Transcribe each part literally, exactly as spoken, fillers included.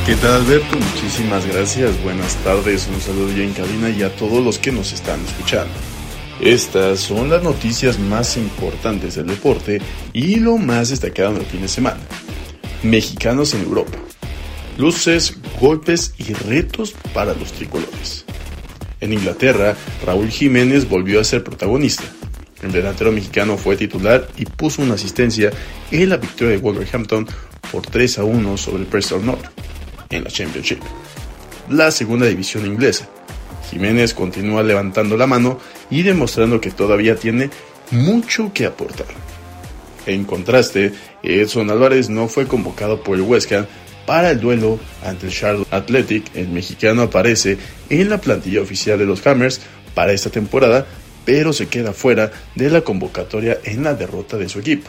¿Qué tal, Alberto? Muchísimas gracias, buenas tardes, un saludo ya en cabina y a todos los que nos están escuchando. Estas son las noticias más importantes del deporte y lo más destacado en el fin de semana. Mexicanos en Europa. Luces, golpes y retos para los tricolores. En Inglaterra, Raúl Jiménez volvió a ser protagonista. El delantero mexicano fue titular y puso una asistencia en la victoria de Wolverhampton por tres a uno sobre el Preston North en la Championship, la segunda división inglesa. Jiménez continúa levantando la mano y demostrando que todavía tiene mucho que aportar. En contraste, Edson Álvarez no fue convocado por el West Ham para el duelo ante el Charlotte Athletic. El mexicano aparece en la plantilla oficial de los Hammers para esta temporada, pero se queda fuera de la convocatoria en la derrota de su equipo.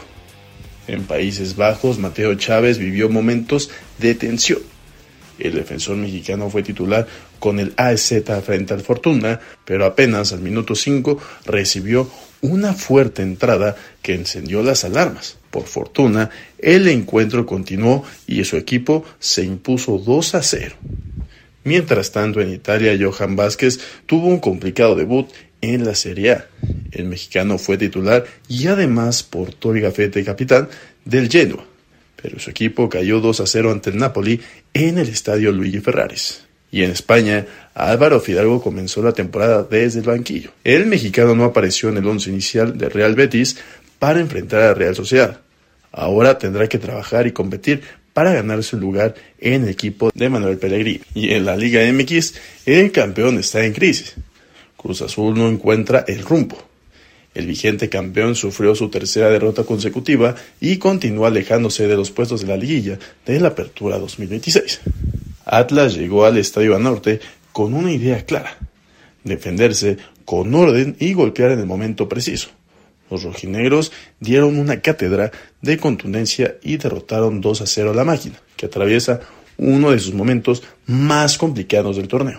En Países Bajos, Mateo Chávez vivió momentos de tensión. El defensor mexicano fue titular con el A E Z frente al Fortuna, pero apenas al minuto cinco recibió una fuerte entrada que encendió las alarmas. Por fortuna, el encuentro continuó y su equipo se impuso dos a cero. Mientras tanto, en Italia, Johan Vázquez tuvo un complicado debut en la Serie A. El mexicano fue titular y además portó el gafete capitán del Genoa, pero su equipo cayó dos a cero ante el Napoli en el estadio Luigi Ferraris. Y en España, Álvaro Fidalgo comenzó la temporada desde el banquillo. El mexicano no apareció en el once inicial de Real Betis para enfrentar a Real Sociedad. Ahora tendrá que trabajar y competir para ganarse un lugar en el equipo de Manuel Pellegrini. Y en la Liga M X, el campeón está en crisis. Cruz Azul no encuentra el rumbo. El vigente campeón sufrió su tercera derrota consecutiva y continúa alejándose de los puestos de la liguilla de la Apertura dos mil veintiséis. Atlas llegó al Estadio Banorte con una idea clara: defenderse con orden y golpear en el momento preciso. Los rojinegros dieron una cátedra de contundencia y derrotaron dos a cero a la máquina, que atraviesa uno de sus momentos más complicados del torneo.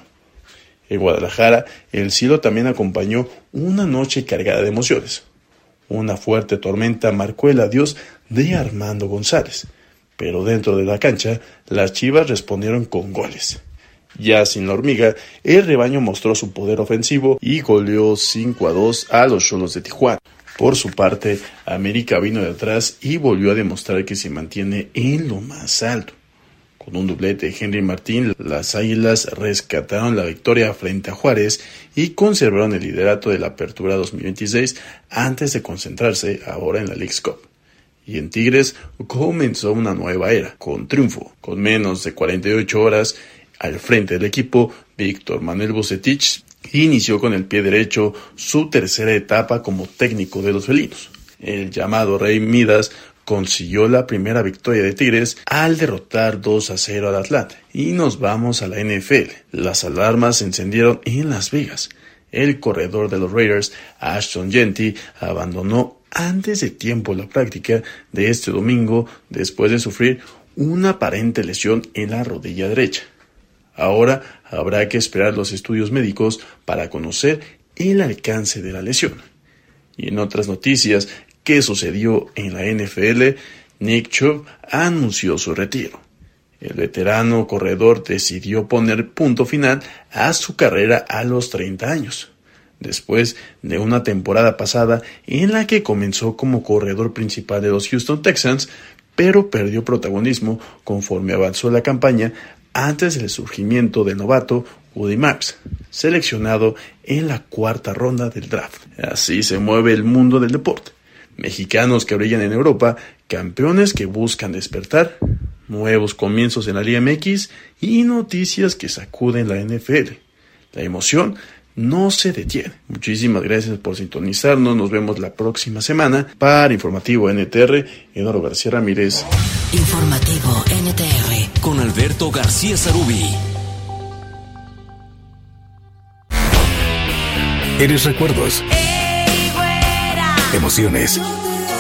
En Guadalajara, el cielo también acompañó una noche cargada de emociones. Una fuerte tormenta marcó el adiós de Armando González, pero dentro de la cancha, las Chivas respondieron con goles. Ya sin la hormiga, el rebaño mostró su poder ofensivo y goleó cinco a dos a los Xolos de Tijuana. Por su parte, América vino de atrás y volvió a demostrar que se mantiene en lo más alto. Con un doblete de Henry Martín, las Águilas rescataron la victoria frente a Juárez y conservaron el liderato de la Apertura dos mil veintiséis antes de concentrarse ahora en la Leagues Cup. Y en Tigres comenzó una nueva era, con triunfo. Con menos de cuarenta y ocho horas al frente del equipo, Víctor Manuel Vucetich inició con el pie derecho su tercera etapa como técnico de los felinos. El llamado Rey Midas consiguió la primera victoria de Tigres al derrotar dos a cero al Atlante. Y nos vamos a la N F L. Las alarmas se encendieron en Las Vegas. El corredor de los Raiders, Ashton Jeanty, abandonó antes de tiempo la práctica de este domingo después de sufrir una aparente lesión en la rodilla derecha. Ahora habrá que esperar los estudios médicos para conocer el alcance de la lesión. Y en otras noticias, ¿qué sucedió en la N F L? Nick Chubb anunció su retiro. El veterano corredor decidió poner punto final a su carrera a los treinta años, después de una temporada pasada en la que comenzó como corredor principal de los Houston Texans, pero perdió protagonismo conforme avanzó la campaña antes del surgimiento del novato Woody Marks, seleccionado en la cuarta ronda del draft. Así se mueve el mundo del deporte. Mexicanos que brillan en Europa, campeones que buscan despertar, nuevos comienzos en la Liga M X y noticias que sacuden la N F L. La emoción no se detiene. Muchísimas gracias por sintonizarnos. Nos vemos la próxima semana. Para Informativo N T R, Eduardo García Ramírez. Informativo N T R con Alberto García Sarubi. Eres recuerdos, emociones,